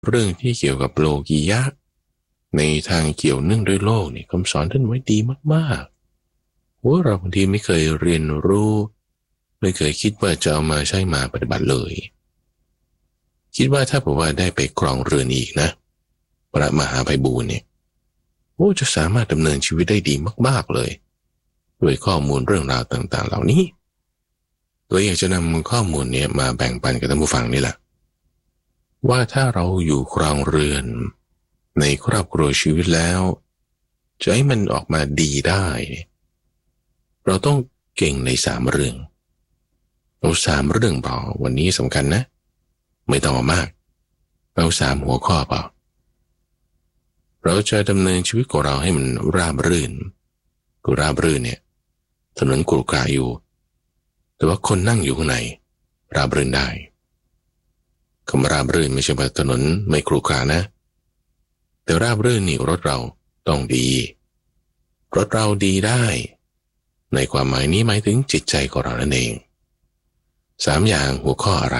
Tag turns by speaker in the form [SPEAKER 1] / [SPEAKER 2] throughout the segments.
[SPEAKER 1] เรื่องที่เกี่ยวกับโลกียะในทางเกี่ยวเนื่องด้วยโลกนี่คำสอนท่านไว้ดีมากๆโอ้เราบางทีไม่เคยเรียนรู้ไม่เคยคิดว่าจะเอามาใช้มาปฏิบัติเลยคิดว่าถ้าบอกว่าได้ไปครองเรือนอีกนะพระมหาไพบูลย์เนี่ยโอ้จะสามารถดำเนินชีวิตได้ดีมากๆเลยด้วยข้อมูลเรื่องราวต่างๆเหล่านี้เลยอยากจะนำข้อมูลเนี่ยมาแบ่งปันกับท่านผู้ฟังนี่แหละว่าถ้าเราอยู่ครองเรือนในครอบครัวชีวิตแล้วจะให้มันออกมาดีได้เราต้องเก่งใน3เรื่องเอา3เรื่องเปล่าวันนี้สำคัญนะไม่ต้องเอามากเอา3หัวข้อเปล่าเราจะดำเนินชีวิตของเราให้มันราบรื่นก็ราบรื่นเนี่ยถนนกรุกราอยู่แต่ว่าคนนั่งอยู่ข้างในราบรื่นได้คำราบรื่นไม่ใช่ว่าถนนไม่กรุกรานะแต่ราบรื่นนี่รถเราต้องดีรถเราดีได้ในความหมายนี้หมายถึงจิตใจของเรานั่นเอง3อย่างหัวข้ออะไร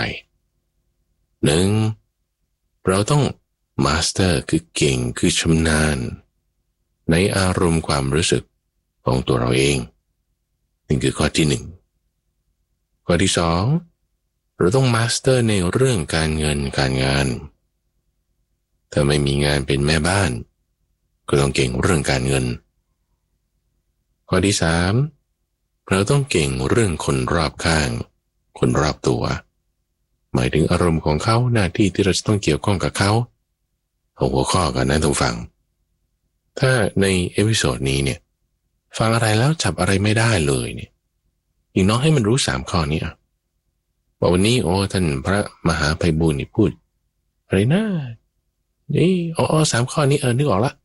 [SPEAKER 1] 1เราต้องมาสเตอร์คือเก่งคือชำนาญในอารมณ์ความรู้สึกของตัวเราเองนี่คือข้อที่1ข้อที่2เราต้องมาสเตอร์ในเรื่องการเงินการงานถ้าไม่มีงานเป็นแม่บ้านก็ต้องเก่งเรื่องการเงินข้อที่3เราต้องเก่งเรื่องคนรอบข้างคนรอบตัวหมายถึงอารมณ์ของเขาหน้าที่ที่เราจะต้องเกี่ยวข้องกับเขาเอาหัวข้อกันนะทุกฝั่งถ้าในเอพิโซดนี้เนี่ยฟังอะไรแล้วจับอะไรไม่ได้เลยเนี่ยอย่างน้อยให้มันรู้3ข้อนี้ว่าวันนี้โอ้ท่านพระมหาไพบูลย์นี่พูดอะไรนะนี่3ข้อนี้นึกออกละ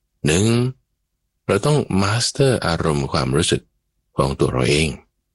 [SPEAKER 1] 1เราต้องมาสเตอร์อารมณ์ความรู้สึกของตัวเราเอง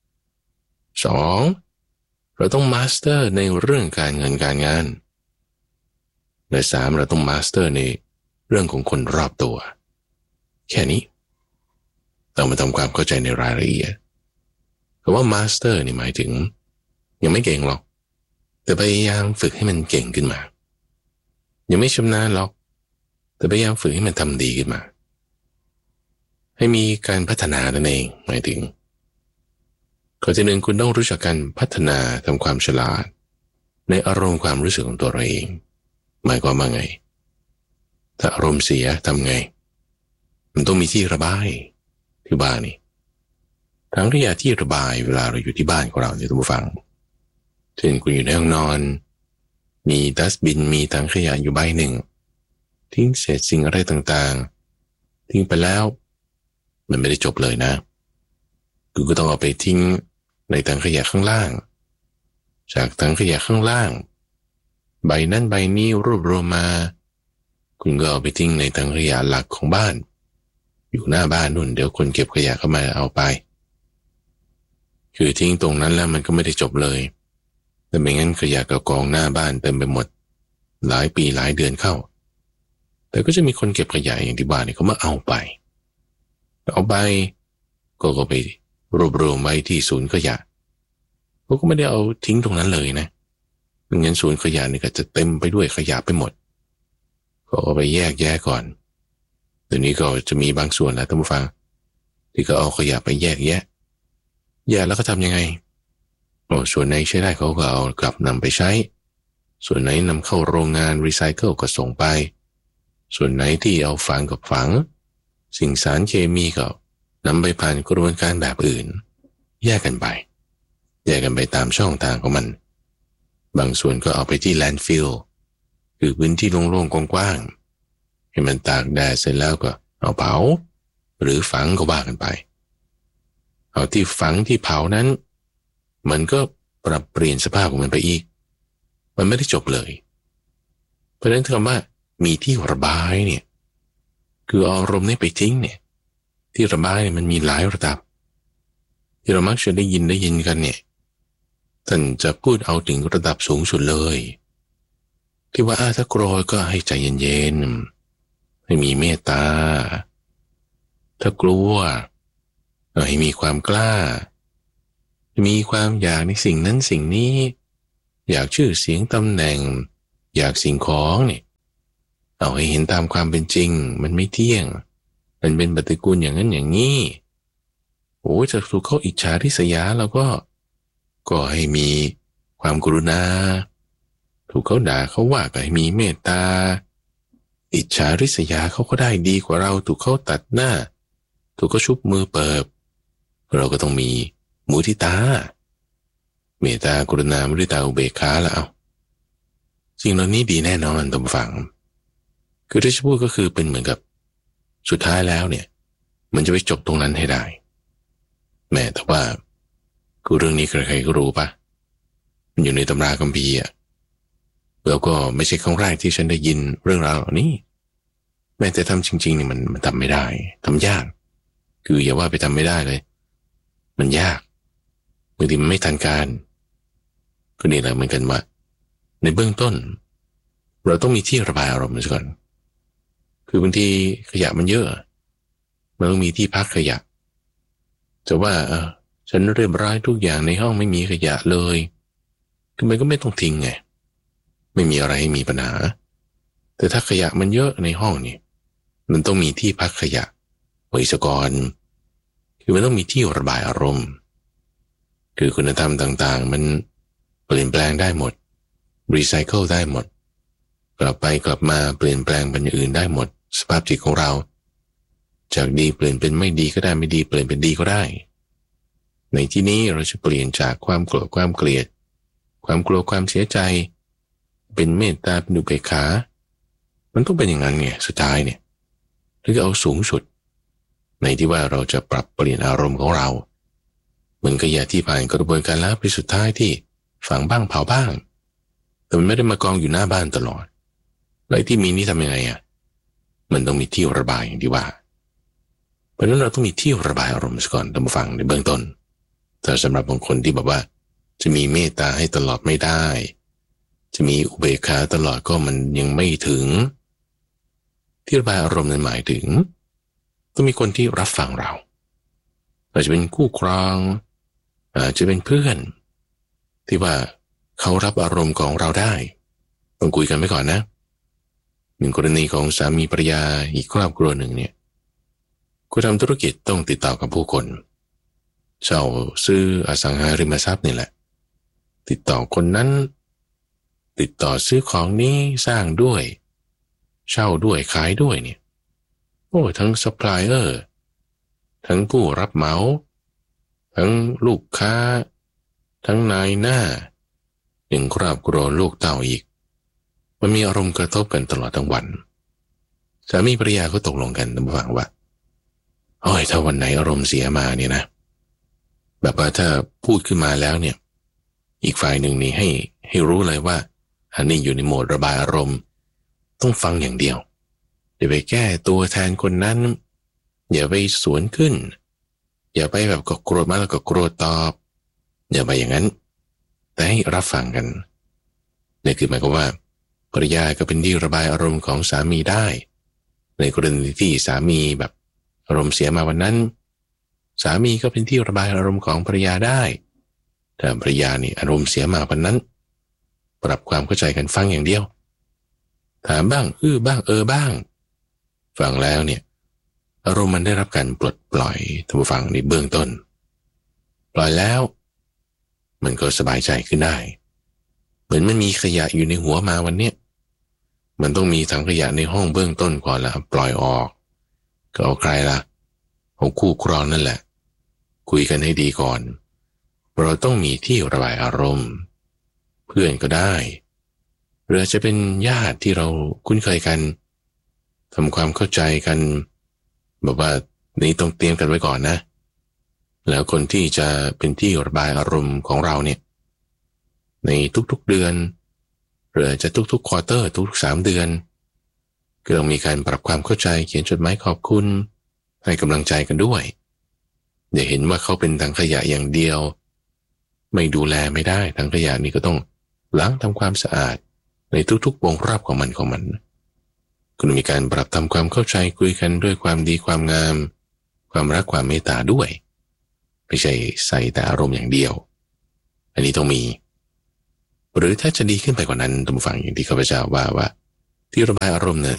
[SPEAKER 1] 2เราต้องมาสเตอร์ในเรื่องการเงินการงานและ3เราต้องมาสเตอร์ในเรื่องของคนรอบตัวแค่นี้ต้องมาทำความเข้าใจในรายละเอียดคำว่ามาสเตอร์นี่หมายถึงยังไม่เก่งหรอกแต่พยายามฝึกให้มันเก่งขึ้นมายังไม่ชำนาญหรอกแต่พยายามฝึกให้มันทำดีขึ้นมาให้มีการพัฒนานั่นเองหมายถึงข้อที่1คุณต้องรู้จักการพัฒนาทำความฉลาดในอารมณ์ความรู้สึกของตัวเราเองหมายความว่าไงถ้าอารมณ์เสียทำไงมันต้องมีที่ระบายที่บ้านนี่ทั้งขยะที่ระบายเวลาเราอยู่ที่บ้านของเราเนี่ยท่านผู้ฟังเช่นคุณอยู่ในห้องนอนมีดัสบินมีถังขยะอยู่ใบหนึ่งทิ้งเศษสิ่งอะไรต่างๆทิ้งไปแล้วมันไม่ได้จบเลยนะคุณก็ต้องเอาไปทิ้งในถังขยะข้างล่างจากถังขยะข้างล่างใบนั้นใบนี้รวบรวมมาคุณก็เอาไปทิ้งในถังขยะหลักของบ้านอยู่หน้าบ้านนู่นเดี๋ยวคนเก็บขยะเข้ามาเอาไปคือทิ้งตรงนั้นแล้วมันก็ไม่ได้จบเลยแต่ไม่งั้นขยะกับกองหน้าบ้านเต็มไปหมดหลายปีหลายเดือนเข้าแต่ก็จะมีคนเก็บขยะอย่างที่บ้านนี่เขามาเอาไปก็ไปรวบรวมไว้ที่ศูนย์ขยะเขาก็ไม่ได้เอาทิ้งตรงนั้นเลยนะไม่งั้นศูนย์ขยะนี่ก็จะเต็มไปด้วยขยะไปหมดก็เอาไปแยกแยะก่อนเดี๋ยวนี้ก็จะมีบางส่วนนะท่านผู้ฟังที่ก็เอาขยะไปแยกแยะแล้วก็ทำยังไงส่วนไหนใช้ได้เขาก็เอากลับนำไปใช้ส่วนไหนนำเข้าโรงงานรีไซเคิลก็ส่งไปส่วนไหนที่เอาฝังกับฝังสิ่งสารเคมีก็นำไปผ่านกระบวนการแบบอื่นแยกกันไปตามช่องทางของมันบางส่วนก็เอาไปที่แลนด์ฟิลคือพื้นที่โล่งๆกว้างๆให้มันตากแดดเสร็จแล้วก็เอาเผาหรือฝังก็ว่ากันไปเอาที่ฝังที่เผานั้นมันก็ปรับเปลี่ยนสภาพของมันไปอีกมันไม่ได้จบเลยเพราะฉะนั้นคำว่ามีที่ระบายเนี่ยคือเอาอารมณ์นี้ไปทิ้งเนี่ยที่ระบายมันมีหลายระดับที่เรามักจะได้ยินกันเนี่ยท่านจะพูดเอาถึงระดับสูงสุดเลยที่ว่าถ้าโกรธก็ให้ใจเย็นๆให้มีเมตตาถ้ากลัวก็ให้มีความกล้ามีความอยากในสิ่งนั้นสิ่งนี้อยากชื่อเสียงตำแหน่งอยากสิ่งของเนี่ยเอาให้เห็นตามความเป็นจริงมันไม่เที่ยงมันเป็นปฏิกูลอย่างนั้นอย่างนี้โอ้จะถูกเขาอิจฉาริษยาแล้วก็ให้มีความกรุณาถูกเขาด่าเขาว่าก็ให้มีเมตตาอิจฉาริษยาเขาก็ได้ดีกว่าเราถูกเขาตัดหน้าถูกเขาชุบมือเปิบเราก็ต้องมีมุทิตาเมตตากรุณามุทิตาอุเบกขาแล้วเอาสิ่งเหล่านี้ดีแน่นอนตามฝังคือที่จะพูดก็คือเป็นเหมือนกับสุดท้ายแล้วเนี่ยมันจะไปจบตรงนั้นให้ได้แม้แต่ว่าคือเรื่องนี้ใครๆก็รู้ปะมันอยู่ในตำราคัมภีร์อ่ะแล้วก็ไม่ใช่ครั้งแรกที่ฉันได้ยินเรื่องราวเหล่านี้แม้แต่ทำจริงๆเนี่ยมันทำไม่ได้ทำยากคืออย่าว่าไปทำไม่ได้เลยมันยากบางทีมันไม่ทันการก็นี่แหละเหมือนกันว่าในเบื้องต้นเราต้องมีที่ระบายอารมณ์ก่อนคือบางทีขยะมันเยอะมันต้องมีที่พักขยะจะว่าฉันเรียบร้อยทุกอย่างในห้องไม่มีขยะเลยคือมันก็ไม่ต้องทิ้งไงไม่มีอะไรให้มีปัญหาแต่ถ้าขยะมันเยอะในห้องนี่มันต้องมีที่พักขยะไว้ซะก่อนคือมันต้องมีที่ระบายอารมณ์คือคุณธรรมต่างๆมันเปลี่ยนแปลงได้หมดรีไซเคิลได้หมดกลับไปกลับมาเปลี่ยนแปลงเป็นอย่างอื่นได้หมดสภาพจิตของเราจากดีเปลี่ยนเป็นไม่ดีก็ได้ไม่ดีเปลี่ยนเป็นดีก็ได้ในที่นี้เราจะเปลี่ยนจากความโกรธความเกลียดความกลัวความเสียใจเป็นเมตตาเป็นอุเบกขามันต้องเป็นอย่างนั้นไงสุดท้ายเนี่ยถึงจะเอาสูงสุดในที่ว่าเราจะปรับเปลี่ยนอารมณ์ของเราเหมือนกับยาที่ผ่านกระบวนการแล้วไปสุดท้ายที่ฝังบ้างเผาบ้างแต่มันไม่ได้มากองอยู่หน้าบ้านตลอดแล้วที่มีนี่ทำยังไงอ่ะมันต้องมีที่ระบายอย่างที่ว่าเพราะฉะนั้นเราต้องมีที่ระบายอารมณ์ก่อนตามฟังในเบื้องต้นแต่สำหรับบางคนที่บอกว่าจะมีเมตตาให้ตลอดไม่ได้จะมีอุเบกขาตลอดก็มันยังไม่ถึงที่ระบายอารมณ์นั้นหมายถึงต้องมีคนที่รับฟังเราอาจจะเป็นคู่ครองอาจจะเป็นเพื่อนที่ว่าเขารับอารมณ์ของเราได้ต้องคุยกันไว้ก่อนนะหนึ่งกรณีของสามีภรรยาอีกครอบครัวหนึ่งเนี่ยคุณทำธุรกิจต้องติดต่อกับผู้คนเช่าซื้ออสังหาริมทรัพย์นี่แหละติดต่อคนนั้นติดต่อซื้อของนี้สร้างด้วยเช่าด้วยขายด้วยเนี่ยโอ้ทั้งซัพพลายเออร์ทั้งผู้รับเหมาทั้งลูกค้าทั้งนายหน้าหนึ่งครอบครัวลูกเต่าอีกมันมีอารมณ์กระทบกันตลอดทั้งวันสามีภรรยาก็ตกลงกันระหว่างว่าโอ้ยถ้าวันไหนอารมณ์เสียมาเนี่ยนะแบบว่าถ้าพูดขึ้นมาแล้วเนี่ยอีกฝ่ายหนึ่งนี่ให้รู้เลยว่าอันนี้อยู่ในโหมดระบายอารมณ์ต้องฟังอย่างเดียวอย่าไปแก้ตัวแทนคนนั้นอย่าไปสวนขึ้นอย่าไปแบบก็โกรธมาแล้วก็โกรธตอบอย่าไปอย่างนั้นแต่ให้รับฟังกันนี่คือหมายความว่าภรรยาก็เป็นที่ระบายอารมณ์ของสามีได้ในกรณีที่สามีแบบอารมณ์เสียมาวันนั้นสามีก็เป็นที่ระบายอารมณ์ของภรรยาได้ถ้าภรรยานี่อารมณ์เสียมาวันนั้นปรับความเข้าใจกันฟังอย่างเดียวถามบ้างบ้างบ้างฟังแล้วเนี่ยอารมณ์มันได้รับการปลดปล่อยท่านผู้ฟังในเบื้องต้นปล่อยแล้วมันก็สบายใจขึ้นได้เหมือนมันมีขยะอยู่ในหัวมาวันเนี้ยมันต้องมีถังขยะในห้องเบื้องต้นก่อนละปล่อยออกก็เอาใครล่ะเอาคู่ครองนั่นแหละคุยกันให้ดีก่อนเราต้องมีที่ระบายอารมณ์เพื่อนก็ได้หรือจะเป็นญาติที่เราคุ้นเคยกันทำความเข้าใจกันบอกว่านี่ต้องเตรียมกันไว้ก่อนนะแล้วคนที่จะเป็นที่ระบายอารมณ์ของเราเนี่ยในทุกๆเดือนหรือจะทุกๆควอเตอร์ทุกๆ3 เดือนก็ต้องมีการปรับความเข้าใจเขียนจดหมายขอบคุณให้กำลังใจกันด้วยอย่าเห็นว่าเขาเป็นถังขยะอย่างเดียวไม่ดูแลไม่ได้ถังขยะนี่ก็ต้องล้างทำความสะอาดในทุกๆวงรอบของมันคุณมีการปรับทำความเข้าใจคุยกันด้วยความดีความงามความรักความเมตตาด้วยไม่ใช่ใส่แต่อารมณ์อย่างเดียวอันนี้ต้องมีหรือถ้าจะดีขึ้นไปกว่านั้นท่านผู้ฟังอย่างที่ข้าพเจ้าว่าที่ระบายอารมณ์เนี่ย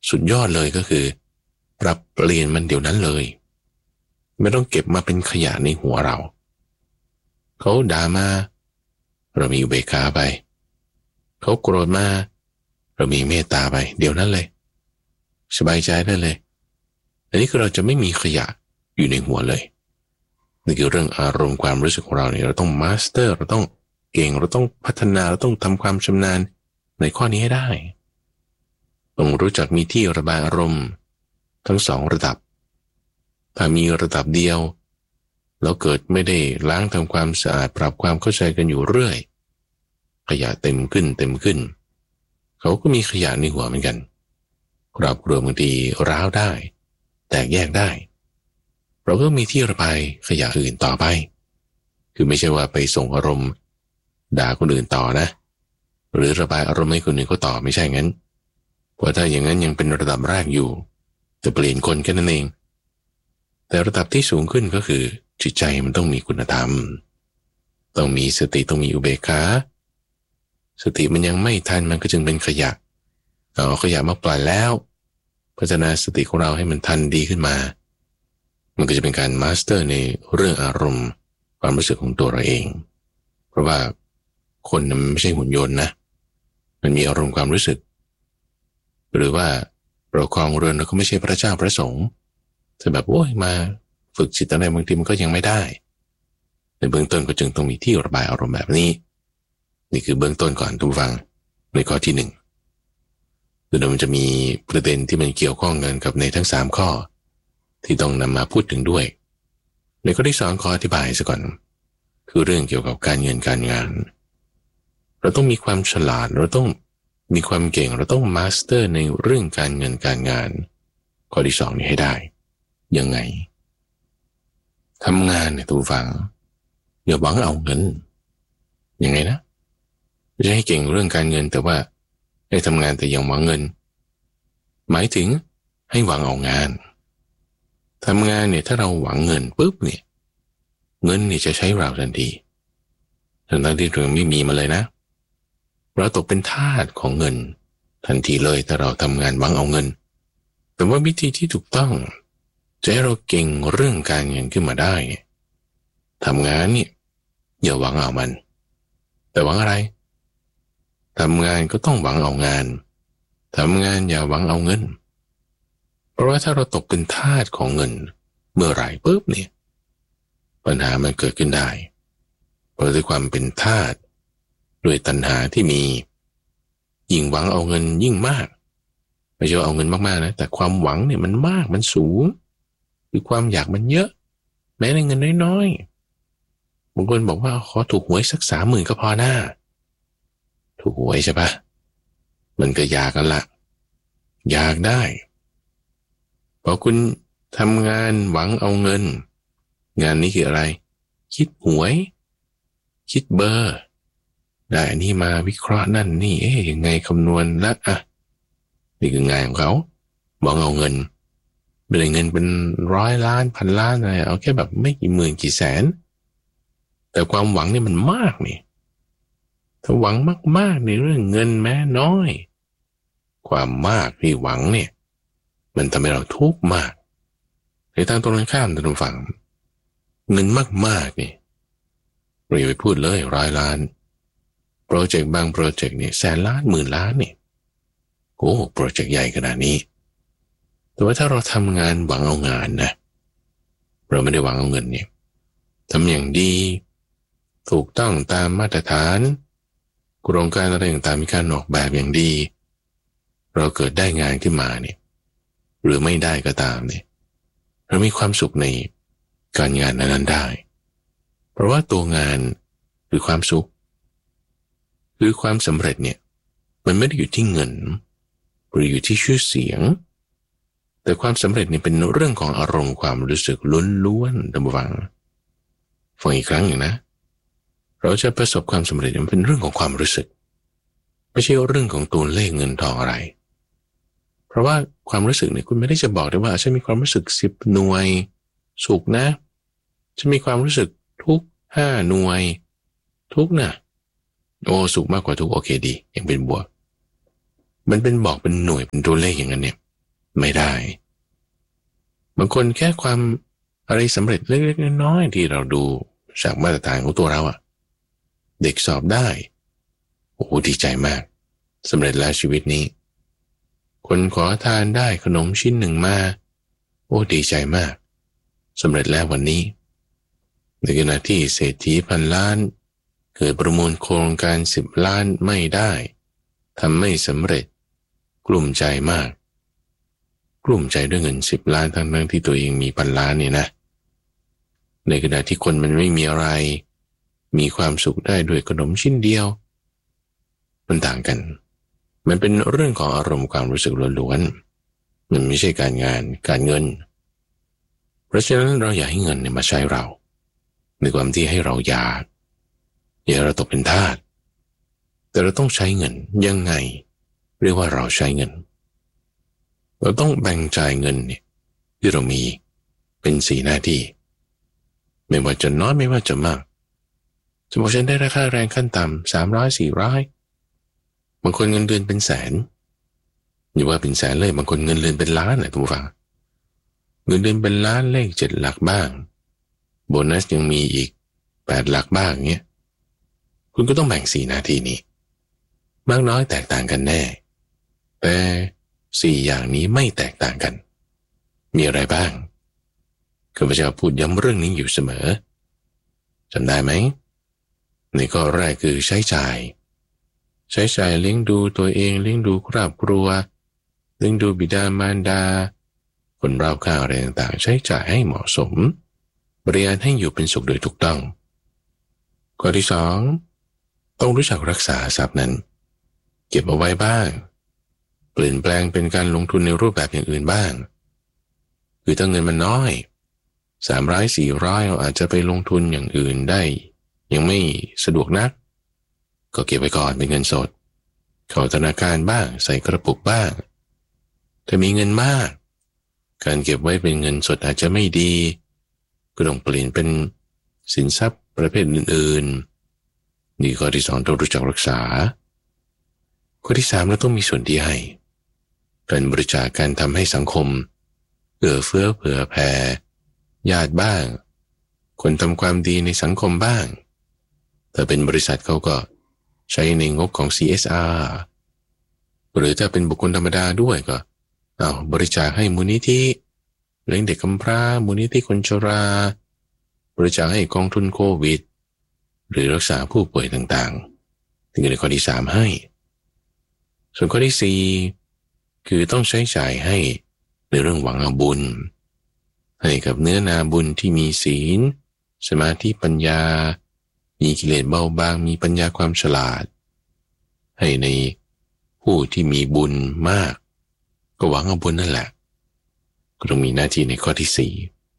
[SPEAKER 1] สุดยอดเลยก็คือปรับเปลี่ยนมันเดี๋ยวนั้นเลยไม่ต้องเก็บมาเป็นขยะในหัวเราเขาด่ามาเรามีอุเบกขาไปเขาโกรธมาเรามีเมตตาไปเดี๋ยวนั้นเลยสบายใจได้เลยอันนี้คือเราจะไม่มีขยะอยู่ในหัวเลยนี่คือเรื่องอารมณ์ความรู้สึกของเราเนี่ยเราต้องมาสเตอร์เราต้องเก่งเราต้องพัฒนาเราต้องทำความชำนาญในข้อนี้ให้ได้ต้องรู้จักมีที่ระบายอารมณ์ทั้งสองระดับถ้ามีระดับเดียวแล้วเกิดไม่ได้ล้างทำความสะอาดปรับความเข้าใจกันอยู่เรื่อยขยะเต็มขึ้นเขาก็มีขยะในหัวเหมือนกันครอบครัวบางทีร้าวได้แตกแยกได้เราก็มีที่ระบายขยะอื่นต่อไปคือไม่ใช่ว่าไปส่งอารมณ์ด่าคนอื่นต่อนะหรือระบายอารมณ์ให้คนอื่นเขาต่อไม่ใช่งั้นเพราะถ้าอย่างนั้นยังเป็นระดับแรกอยู่จะเปลี่ยนคนแค่นั้นเองแต่ระดับที่สูงขึ้นก็คือจิตใจมันต้องมีคุณธรรมต้องมีสติต้องมีอุเบกขาสติมันยังไม่ทันมันก็จึงเป็นขยะเอาขยะมาปล่อยแล้วพัฒนาสติของเราให้มันทันดีขึ้นมามันก็จะเป็นการมาสเตอร์ในเรื่องอารมณ์ความรู้สึกของตัวเราเองเพราะว่าคนมันไม่ใช่หุ่นยนต์นะมันมีอารมณ์ความรู้สึกหรือว่าเราครองเรือนเราก็ไม่ใช่พระเจ้าพระสงฆ์จะแบบโอ้ยมาฝึกจิตอะไรบางทีมันก็ยังไม่ได้ในเบื้องต้นก็จึงต้องมีที่ระบายอารมณ์แบบนี้นี่คือเบื้องต้นก่อนทุกฟังในข้อที่หนึ่งเดี๋ยวมันจะมีประเด็นที่มันเกี่ยวข้องกันกับในทั้ง3ข้อที่ต้องนำมาพูดถึงด้วยในข้อที่2ขออธิบายซะก่อนคือเรื่องเกี่ยวกับการเงินการงานเราต้องมีความฉลาดเราต้องมีความเก่งเราต้องมาสเตอร์ในเรื่องการเงินการงานข้อที่2นี้ให้ได้ยังไงทำงานเนี่ยทุกฟังอย่าหวังเอาเงินยังไงนะไม่ใช่ให้เก่งเรื่องการเงินแต่ว่าให้ทำงานแต่ยังหวังเงินหมายถึงให้หวังเอางานทำงานเนี่ยถ้าเราหวังเงินปุ๊บเนี่ยเงินเนี่ยจะใช้เราทันทีทั้งที่เราไม่มีมาเลยนะเราตกเป็นทาสของเงินทันทีเลยถ้าเราทำงานหวังเอาเงินแต่ว่าวิธีที่ถูกต้องจะให้เราเก่งเรื่องการเงินขึ้นมาได้ทำงานเนี่ยอย่าหวังเอามันแต่หวังอะไรทำงานก็ต้องหวังเอางานทำงานอย่าหวังเอาเงินเพราะว่าถ้าเราตกเป็นทาสของเงินเมื่อไหร่ปุ๊บเนี่ยปัญหามันเกิดขึ้นได้เพราะด้วยความเป็นทาสด้วยตัณหาที่มียิ่งหวังเอาเงินยิ่งมากไม่ใช่ว่าเอาเงินมากๆนะแต่ความหวังเนี่ยมันมากมันสูงคือความอยากมันเยอะแม้ในเงินน้อยๆบางคนบอกว่าขอถูกหวยสัก30,000ก็พอหน้าถูกหวยใช่ปะมันก็อยากกันละอยากได้พอคุณทำงานหวังเอาเงินงานนี้คืออะไรคิดหวยคิดเบอร์ได้อันนี้มาวิเคราะห์นั่นนี่ยังไงคำนวณแล้วอ่ะนี่คืองานของเขาหวังเอาเงินไม่ได้เงินเป็น100 ล้านพันล้านอะไรเอาแค่แบบไม่กี่หมื่นกี่แสนแต่ความหวังเนี่ยมันมากนี่ถ้าหวังมากๆในเรื่องเงินแม้น้อยความมากที่หวังเนี่ยมันทำให้เราทุกข์มากในทางตรงกันข้ามท่านผู้ฟังเงินมากๆนี่เราอย่าไปพูดเลย100 ล้านโปรเจกต์บางโปรเจกต์เนี่ย100,000 ล้าน10,000 ล้านนี่โอ้โปรเจกต์ใหญ่ขนาดนี้แต่ว่าถ้าเราทำงานหวังเอางานนะเราไม่ได้หวังเอาเงินเนี่ยทำอย่างดีถูกต้องตามมาตรฐานโครงการอะไรต่างๆมีการออกแบบอย่างดีเราเกิดได้งานขึ้นมาเนี่ยหรือไม่ได้ก็ตามเนี่ยเรามีความสุขในการงานนั้นได้เพราะว่าตัวงานหรือความสุขหรือความสำเร็จเนี่ยมันไม่ได้อยู่ที่เงินหรืออยู่ที่ชื่อเสียงแต่ความสำเร็จเนี่ยเป็นเรื่องของอารมณ์ความรู้สึกล้วนๆท่านผู้ฟังอีกครั้งหนึ่งนะเราจะประสบความสำเร็จมันเป็นเรื่องของความรู้สึกไม่ใช่เรื่องของตัวเลขเงินทองอะไรเพราะว่าความรู้สึกเนี่ยคุณไม่ได้จะบอกได้ว่าฉันมีความรู้สึก10 หน่วยสุขนะฉันมีความรู้สึกทุก5 หน่วยทุกนะโสุขมากกว่าทุกโอเคดียังเป็นบวกมันเป็นบอกเป็นหน่วยเป็นตัวเลขอย่างนั้นเนี่ยไม่ได้บางคนแค่ความอะไรสำเร็จเล็กๆน้อยๆที่เราดูจากมาตรฐานของตัวเราเด็กสอบได้โอ้ดีใจมากสำเร็จแล้วชีวิตนี้คนขอทานได้ขนมชิ้นหนึ่งมาโอ้ดีใจมากสำเร็จแล้ววันนี้ในขณะที่เศรษฐีพันล้านเกิดประมูลโครงการ10 ล้านไม่ได้ทำไม่สำเร็จกลุ้มใจมากกลุ้มใจด้วยเงิน10 ล้านทั้งที่ตัวเองมีพันล้านเนี่ยนะในขณะที่คนมันไม่มีอะไรมีความสุขได้ด้วยขนมชิ้นเดียวมันต่างกันมันเป็นเรื่องของอารมณ์ความรู้สึกล้วนๆมันไม่ใช่การงานการเงินเพราะฉะนั้นเราอย่าให้เงินเนี่ยมาใช้เราในความที่ให้เราอยากอย่าเราตกเป็นทาสแต่เราต้องใช้เงินยังไงเรียกว่าเราใช้เงินเราต้องแบ่งจ่ายเงินเนี่ยที่เรามีเป็น4 หน้าที่ไม่ว่าจะน้อยไม่ว่าจะมากสมมติฉันได้ราคาแรงขั้นต่ำ300-400บางคนเงินเดือนเป็นแสนอย่าว่าเป็นแสนเลยบางคนเงินเดือนเป็นล้านนะทุกฟังเงินเดือนเป็นล้านเลข7 หลักบ้างโบนัสยังมีอีก8 หลักบ้างเงี้ยคุณก็ต้องแบ่ง4 หน้าที่นี้มากน้อยแตกต่างกันแน่แต่4 อย่างนี้ไม่แตกต่างกันมีอะไรบ้างข้าพเจ้าพูดย้ำเรื่องนี้อยู่เสมอจำได้ไหมในข้อแรกคือใช้จ่ายเลี้ยงดูตัวเองเลี้ยงดูครอบครัวเลี้ยงดูบิดามารดาคนรอบข้างอะไรต่างๆใช้จ่ายให้เหมาะสมบริหารให้อยู่เป็นสุขโดยถูกต้องข้อที่2ต้องรู้จักรักษาทรัพย์นั้นเก็บเอาไว้บ้างเปลี่ยนแปลงเป็นการลงทุนในรูปแบบอย่างอื่นบ้างคือถ้าเงินมันน้อย300-400เราอาจจะไปลงทุนอย่างอื่นได้ยังไม่สะดวกนักก็เก็บไว้ก่อนเป็นเงินสดเข้าธนาคารบ้างใส่กระปุกบ้างถ้ามีเงินมากการเก็บไว้เป็นเงินสดอาจจะไม่ดีก็ต้องเปลี่ยนเป็นสินทรัพย์ประเภทอื่นๆนี่ข้อที่2ต้องรู้จักรักษาข้อที่3เราต้องมีส่วนที่ให้การบริจาคการทำให้สังคมเอื้อเฟื้อเผื่อแผ่ญาติบ้างคนทำความดีในสังคมบ้างถ้าเป็นบริษัทเขาก็ใช้ในงบของ CSR หรือถ้าเป็นบุคคลธรรมดาด้วยก็บริจาคให้มูลนิธิเลี้ยงเด็กกำพร้ามูลนิธิคนชราบริจาคให้กองทุนโควิดหรือรักษาผู้ป่วยต่างๆถึงในข้อที่3ให้ส่วนข้อที่4คือต้องใช้จ่ายให้ในเรื่องหวังเอาบุญให้กับเนื้อนาบุญที่มีศีลสมาธิปัญญามีกิเลสเบาบางมีปัญญาความฉลาดให้ในผู้ที่มีบุญมากก็หวังเอาบุญนั่นแหละก็ต้องมีหน้าที่ในข้อที่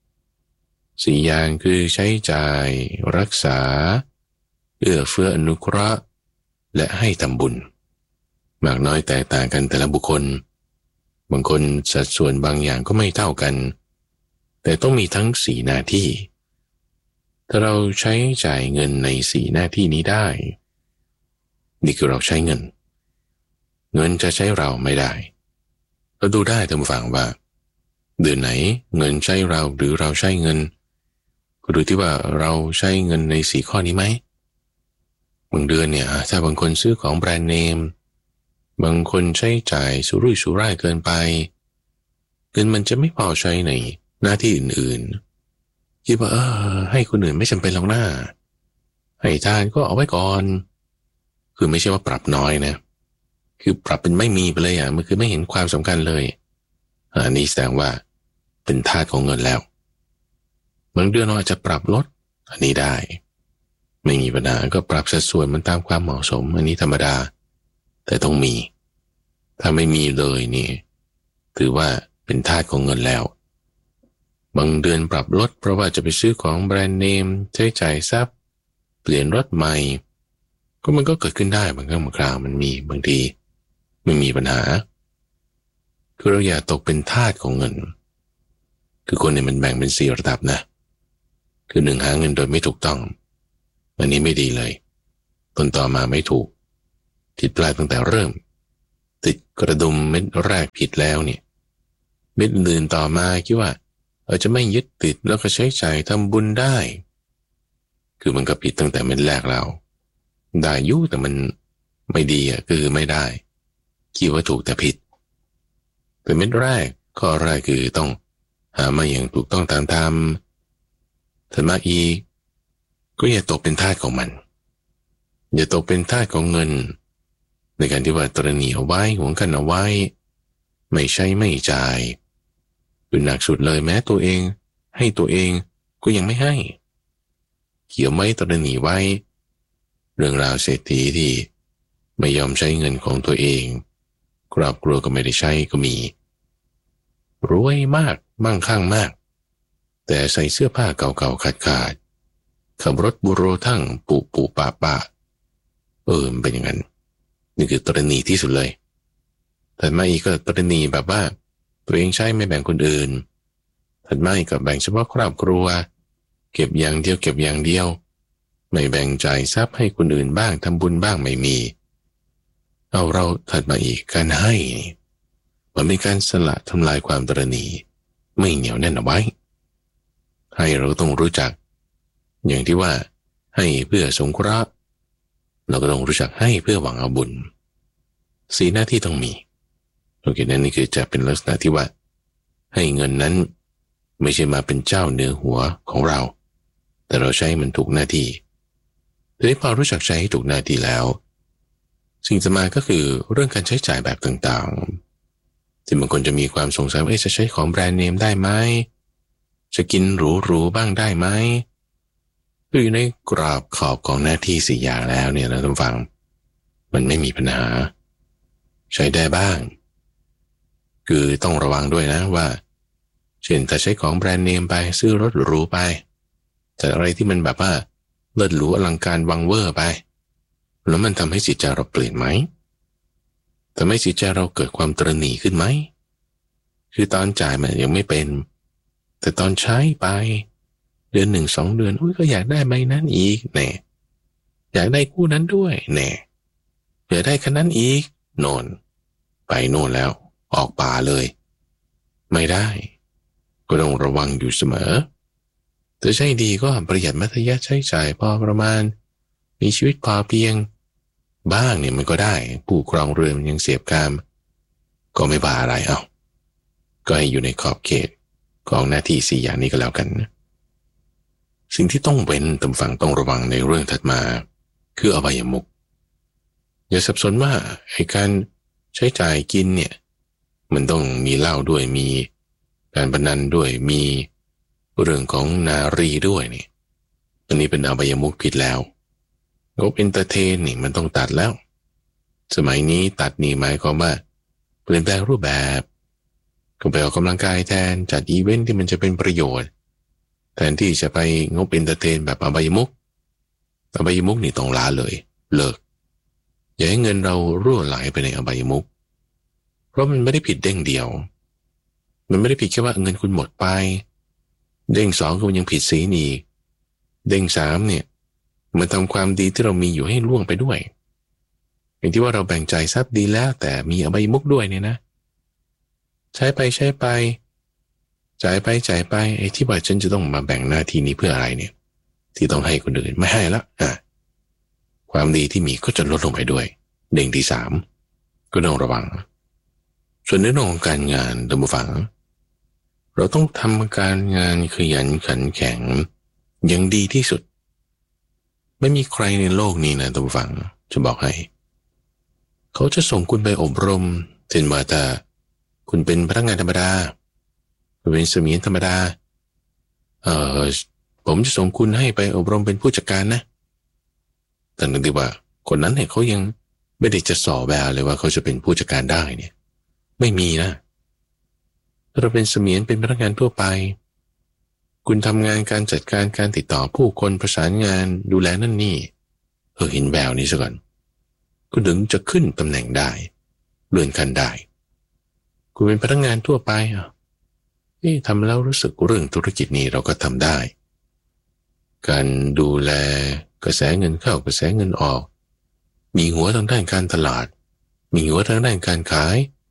[SPEAKER 1] 4อย่างคือใช้จ่ายรักษาเอื้อเฟื้ออนุเคราะห์และให้ทำบุญมากน้อยแตกต่างกันแต่ละบุคคลบางคนสัดส่วนบางอย่างก็ไม่เท่ากันแต่ต้องมีทั้ง4 หน้าที่ถ้าเราใช้จ่ายเงินใน4 หน้าที่นี้ได้นี่คือเราใช้เงินจะใช้เราไม่ได้เราดูได้ท่านผู้ฟังว่าเดือนไหนเงินใช้เราหรือเราใช้เงินก็ดูที่ว่าเราใช้เงินใน4 ข้อนี้ไหมบางเดือนเนี่ยถ้าบางคนซื้อของแบรนด์เนมบางคนใช้จ่ายสุรุ่ยสุร่ายเกินไปเงินมันจะไม่พอใช้ในหน้าที่อื่นๆคิดว่าให้คนอื่นไม่จำเป็นหรอกนะให้ทานก็เอาไว้ก่อนคือไม่ใช่ว่าปรับน้อยนะคือปรับเป็นไม่มีไปเลยมันคือไม่เห็นความสำคัญเลยอันนี้แสดงว่าเป็นทาสของเงินแล้วบางเดือนเราอาจจะปรับลดอันนี้ได้ไม่มีปัญหาก็ปรับสัดส่วนมันตามความเหมาะสมอันนี้ธรรมดาแต่ต้องมีถ้าไม่มีเลยนี่ถือว่าเป็นทาสของเงินแล้วบางเดือนปรับลดเพราะว่าจะไปซื้อของแบรนด์เนมใช้จ่ายทรัพย์เปลี่ยนรถใหม่ก็มันก็เกิดขึ้นได้บางครั้งบางคราวมันมีบางทีไม่มีปัญหาคือเราอย่าตกเป็นทาสของเงินคือคนเนี่ยมันแบ่งเป็น4 ระดับนะคือ1หาเงินโดยไม่ถูกต้องอันนี้ไม่ดีเลยต้นต่อมาไม่ถูกผิดพลาดตั้งแต่เริ่มติดกระดุมเม็ดแรกผิดแล้วเนี่ยเม็ดอื่นต่อมาคิดว่าจะไม่ยึดติดแล้วก็ใช้จ่ายทำบุญได้คือมันก็ผิดตั้งแต่เม็ดแรกแล้วได้ยุ่แต่มันไม่ดีคือไม่ได้คิดว่าถูกแต่ผิดแต่เม็ดแรกข้อแรกคือต้องหามาอย่างถูกต้องตามธรรมถัดมาอีกก็อย่าตกเป็นทาสของมันอย่าตกเป็นทาสของเงินในการที่ว่าตระหนี่เอาไว้หวงกันเอาไว้ไม่ใช้ไม่จ่ายคือหนักสุดเลยแม้ตัวเองให้ตัวเองก็ยังไม่ให้เกี่ยวไม่ตระหนี่ไว้เรื่องราวเศรษฐีที่ไม่ยอมใช้เงินของตัวเองครอบครัวก็ไม่ได้ใช้ก็มีรวยมากมั่งคั่งมากแต่ใส่เสื้อผ้าเก่าๆขาดขับรถบุโรทั้งปุปะมันเป็นอย่างนั้นนี่คือตระหนี่ที่สุดเลยถัดมาอีกก็ตระหนี่แบบว่าตัวเองใช้ไม่แบ่งคนอื่นถัดมาอีกก็แบ่งเฉพาะครอบครัวเก็บอย่างเดียวไม่แบ่งจ่ายทรัพย์ให้คนอื่นบ้างทำบุญบ้างไม่มีเอาเราถัดมาอีกการให้มันเป็นการสละทำลายความตระหนี่ไม่เหนียวแน่นเอาไว้ให้เราต้องรู้จักอย่างที่ว่าให้เพื่อสงเคราะห์เราก็ต้องรู้จักให้เพื่อหวังเอาบุญสี่หน้าที่ต้องมีโอเคนั่นนี่คือจะเป็นลักษณะที่ว่าให้เงินนั้นไม่ใช่มาเป็นเจ้าเนื้อหัวของเราแต่เราใช้มันถูกหน้าที่ทีนี้พอรู้จักใช้ให้ถูกหน้าที่แล้วสิ่งต่อมาก็คือเรื่องการใช้จ่ายแบบต่างๆที่บางคนจะมีความสงสัยว่าจะใช้ของแบรนด์เนมได้ไหมจะกินหรูๆบ้างได้ไหมคืออยู่ในกรอบขอบของหน้าที่สี่อย่างแล้วเนี่ยนะท่านฟังมันไม่มีปัญหาใช้ได้บ้างคือต้องระวังด้วยนะว่าเช่นถ้าใช้ของแบรนด์เนมไปซื้อรถหรูไปแต่อะไรที่มันแบบว่าเลิศหรูอลังการวังเวอร์ไปแล้วมันทำให้จิตใจเราเปลี่ยนไหมทำให้จิตใจเราเกิดความตระหนี่ขึ้นไหมคือตอนจ่ายมันยังไม่เป็นแต่ตอนใช้ไปเดือน1-2 เดือนก็อยากได้ใบนั้นอีกแน่อยากได้คู่นั้นด้วยแน่อยากได้คันนั้นอีกโน่นไปโน่นแล้วออกป่าเลยไม่ได้ก็ต้องระวังอยู่เสมอแต่ใช่ดีก็ประหยัดมัธยัสถ์ใช้จ่ายพอประมาณมีชีวิตพอเพียงบ้างเนี่ยมันก็ได้ผู้ครองเรือนยังเสียบกามก็ไม่บาอะไรก็ให้อยู่ในขอบเขตของหน้าที่สี่อย่างนี้ก็แล้วกันสิ่งที่ต้องเว้นตามฝั่งต้องระวังในเรื่องถัดมาคืออบายมุขอย่าสับสนว่าไอ้การใช้จ่ายกินเนี่ยมันต้องมีเหล้าด้วยมีการพนันด้วยมีเรื่องของนารีด้วยนี่อันนี้เป็นอบายมุขผิดแล้วงบเอนเตอร์เทนนี่มันต้องตัดแล้วสมัยนี้ตัดนี่หมายความว่าเปลี่ยนแปลงรูปแบบก็ไปออกกำลังกายแทนจัดอีเวนท์ที่มันจะเป็นประโยชน์แทนที่จะไปงบเอนเตอร์เทนแบบอบายมุขนี่ต้องละเลยเลิกอย่าให้เงินเรารั่วไหลไปในอบายมุขเพราะมันไม่ได้ผิดเด้งเดียวมันไม่ได้ผิดแค่ว่าเงินคุณหมดไปเด้ง2ก็ยังผิดศีลอีกเด้ง3เนี่ยมันทำความดีที่เรามีอยู่ให้ล่วงไปด้วยอย่างที่ว่าเราแบ่งจ่ายทรัพย์ดีแล้วแต่มีอบายมุขด้วยเนี่ยนะใช้ไปจ่ายไปไอ้ที่ว่าฉันจะต้องมาแบ่งหน้าที่นี้เพื่ออะไรเนี่ยที่ต้องให้คนอื่นไม่ให้ละความดีที่มีก็จะลดลงไปด้วยเด้งที่3ก็ต้องระวังส่วนในเรื่องของการงานท่านผู้ฟังเราต้องทำการงานขยันขันแข็งอย่างดีที่สุดไม่มีใครในโลกนี้นะท่านผู้ฟังจะบอกให้เขาจะส่งคุณไปอบรมเช่นว่าถ้าคุณเป็นพนักงานธรรมดาคุณเป็นเสมียนธรรมดาผมจะส่งคุณให้ไปอบรมเป็นผู้จัดการนะแต่นึกดีว่าคนนั้นเนี่ยเขายังไม่ได้จะสอบแบบเลยว่าเขาจะเป็นผู้จัดการได้เนี่ยไม่มีนะถ้าเราเป็นเสมียนเป็นพนักงานทั่วไปคุณทำงานการจัดการการติดต่อผู้คนประสานงานดูแลนั่นนี่เห็นแววนี้ซะก่อนคุณถึงจะขึ้นตำแหน่งได้เลื่อนขั้นได้คุณเป็นพนักงานทั่วไปทำแล้วรู้สึกเรื่องธุรกิจนี้เราก็ทำได้การดูแลกระแสเงินเข้ากระแสเงินออกมีหัวทางด้านการตลาดมีหัวทางด้านการขาย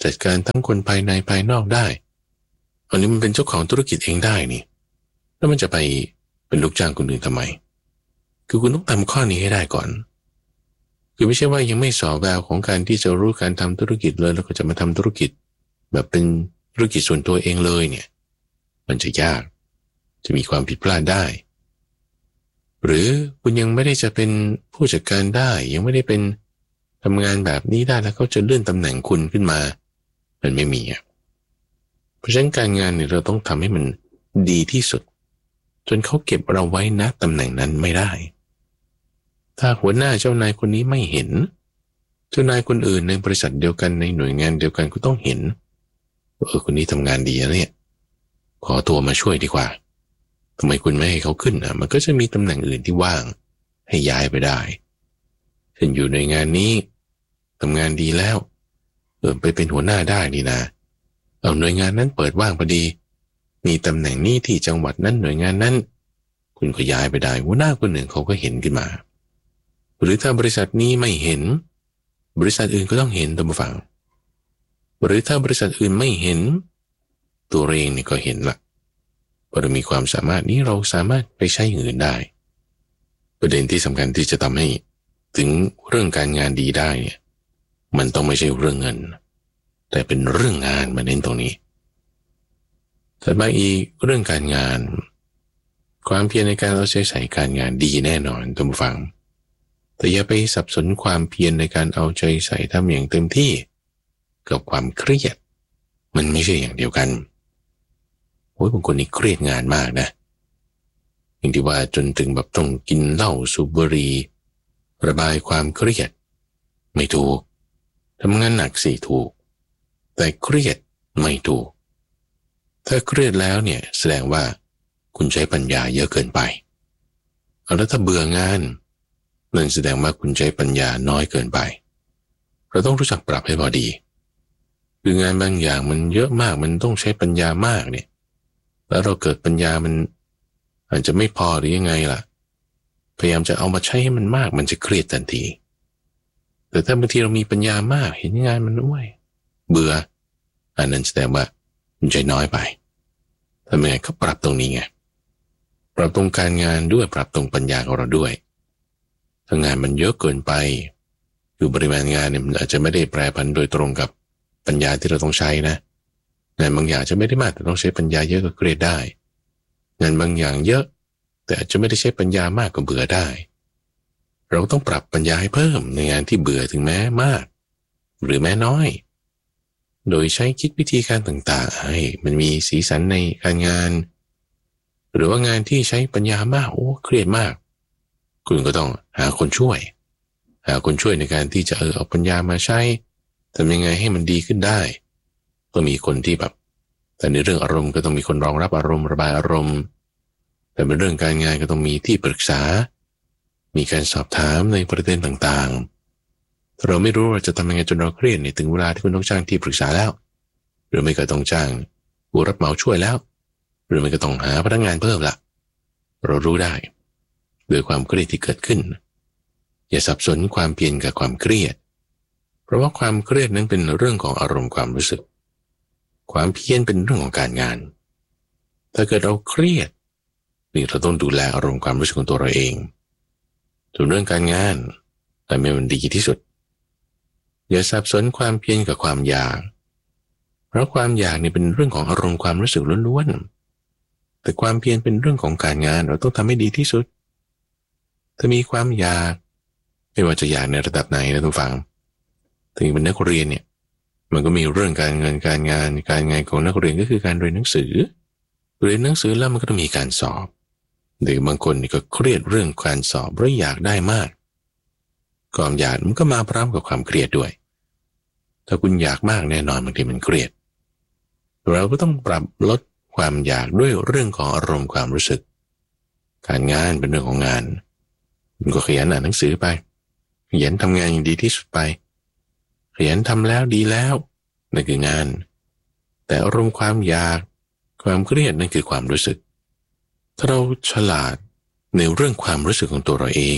[SPEAKER 1] จัดการทั้งคนภายในภายนอกได้อันนี้มันเป็นเจ้าของธุรกิจเองได้นี่แล้วมันจะไปเป็นลูกจ้างคนอื่นทำไมคือคุณต้องทำข้อนี้ให้ได้ก่อนคือไม่ใช่ว่ายังไม่สอบแววของการที่จะรู้การทำธุรกิจเลยแล้วก็จะมาทำธุรกิจแบบเป็นธุรกิจส่วนตัวเองเลยเนี่ยมันจะยากจะมีความผิดพลาดได้หรือคุณยังไม่ได้จะเป็นผู้จัดการได้ยังไม่ได้เป็นทำงานแบบนี้ได้แล้วเขาจะเลื่อนตำแหน่งคุณขึ้นมามันไม่มีเพราะฉะนั้นการงานเนี่ยเราต้องทำให้มันดีที่สุดจนเขาเก็บเราไว้ณตำแหน่งนั้นไม่ได้ถ้าหัวหน้าเจ้านายคนนี้ไม่เห็นเจ้านายคนอื่นในบริษัทเดียวกันในหน่วยงานเดียวกันก็ต้องเห็นคนนี้ทำงานดีนะเนี่ยขอตัวมาช่วยดีกว่าทำไมคุณไม่ให้เขาขึ้นมันก็จะมีตำแหน่งอื่นที่ว่างให้ย้ายไปได้เช่นอยู่ในงานนี้ทำงานดีแล้วไปเป็นหัวหน้าได้นี่นะเอาหน่วยงานนั้นเปิดว่างพอดีมีตำแหน่งนี้ที่จังหวัดนั้นหน่วยงานนั้นคุณก็ย้ายไปได้หัวหน้าคนหนึ่งเขาก็เห็นขึ้นมาหรือถ้าบริษัทนี้ไม่เห็นบริษัทอื่นก็ต้องเห็นตามฟังหรือถ้าบริษัทอื่นไม่เห็นตัวเองนี่ก็เห็นละพอเรามีความสามารถนี้เราสามารถไปใช้อย่างอื่นได้ประเด็นที่สำคัญที่จะทำให้ถึงเรื่องการงานดีได้เนี่ยมันต้องไม่ใช่เรื่องเงินแต่เป็นเรื่องงานมาเน้นตรงนี้แต่มาอีกเรื่องการงานความเพียรในการเอาใจใส่การงานดีแน่นอนท่านผู้ฟังแต่อย่าไปสับสนความเพียรในการเอาใจใส่ทำอย่างเต็มที่กับความเครียดมันไม่ใช่อย่างเดียวกันบางคนนี่เครียดงานมากนะอย่างที่ว่าจนถึงแบบต้องกินเหล้าสูบบุหรี่ระบายความเครียดไม่ถูกทำงานหนักสิถูกแต่เครียดไม่ถูกถ้าเครียดแล้วเนี่ยแสดงว่าคุณใช้ปัญญาเยอะเกินไปแล้วถ้าเบื่องานนั่นแสดงว่าคุณใช้ปัญญาน้อยเกินไปเราต้องรู้จักปรับให้พอดีคืองานบางอย่างมันเยอะมากมันต้องใช้ปัญญามากเนี่ยแล้วเราเกิดปัญญามันอาจจะไม่พอหรือยังไงล่ะพยายามจะเอามาใช้ให้มันมากมันจะเครียดทันทีแต่ถ้าบางทีเรามีปัญญามากเห็นงานมันด้วยเบื่ออันนั้นแสดงว่ามันใจน้อยไปทำยังไงก็ปรับตรงนี้ไงปรับตรงการงานด้วยปรับตรงปัญญาของเราด้วยถ้างานมันเยอะเกินไปคือปริมาณงานเนี่ยมันอาจจะไม่ได้แปรผันโดยตรงกับปัญญาที่เราต้องใช้นะงานบางอย่างจะไม่ได้มากแต่ต้องใช้ปัญญาเยอะก็เครียดได้งานบางอย่างเยอะแต่อาจจะไม่ได้ใช้ปัญญามากก็เบื่อได้เราต้องปรับปัญญาให้เพิ่มในงานที่เบื่อถึงแม้มากหรือแม้น้อยโดยใช้คิดวิธีการต่างๆให้มันมีสีสันในการงานหรือว่างานที่ใช้ปัญญามากเครียดมากคุณก็ต้องหาคนช่วยในการที่จะเอาปัญญามาใช้ทำยังไงให้มันดีขึ้นได้ก็มีคนที่แบบแต่ในเรื่องอารมณ์ก็ต้องมีคนรองรับอารมณ์ระบายอารมณ์แต่เป็นเรื่องการงานก็ต้องมีที่ปรึกษามีการสอบถามในประเด็นต่างๆถ้าเราไม่รู้เราจะทำยังไงจนเราเครียดเนี่ยถึงเวลาที่คุณต้องจ้างที่ปรึกษาแล้วหรือไม่ก็ต้องจ้างผู้รับเหมาช่วยแล้วหรือไม่ก็ต้องหาพนักงานเพิ่มละเรารู้ได้ด้วยความเครียดที่เกิดขึ้นอย่าสับสนความเพียรกับความเครียดเพราะว่าความเครียดนั้นเป็นเรื่องของอารมณ์ความรู้สึกความเพียรเป็นเรื่องของการงานถ้าเกิดเราเครียดนี่เราต้องดูแลอารมณ์ความรู้สึกของตัวเราเองส่วนเรื่องการงานแต่ไม่มันดีที่สุดอย่าสับสนความเพียรกับความอยากเพราะความอยากนี่เป็นเรื่องของอารมณ์ความรู้สึกล้วนๆแต่ความเพียรเป็นเรื่องของการงานเราต้องทำให้ดีที่สุดถ้ามีความอยากไม่ว่าจะอยากในระดับไหนนะทุกฝังถึงเป็นนักเรียนเนี่ยมันก็มีเรื่องการเงินการงานของนักเรียนก็คือการเรียนหนังสือแล้วมันก็ต้องมีการสอบหรือบางคนนี่ก็เครียดเรื่องการสอบเพราะอยากได้มากความอยากมันก็มาพร้อมกับความเครียดด้วยถ้าคุณอยากมากแน่นอนบางทีมันเครียดเราก็ต้องปรับลดความอยากด้วยเรื่องของอารมณ์ความรู้สึกการงานเป็นเรื่องของงานคุณก็ขยันอ่านหนังสือไปขยันทำงานอย่างดีที่สุดไปขยันทำแล้วดีแล้วนั่นคืองานแต่อารมณ์ความอยากความเครียดนั่นคือความรู้สึกถ้าเราฉลาดในเรื่องความรู้สึกของตัวเราเอง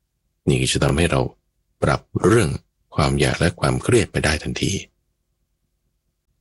[SPEAKER 1] นี่จะทำให้เราปรับเรื่องความอยากและความเครียดไปได้ทันที